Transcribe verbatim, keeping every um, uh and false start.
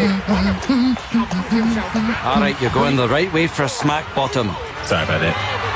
All right, you're going the right way for a smack bottom. Sorry about it.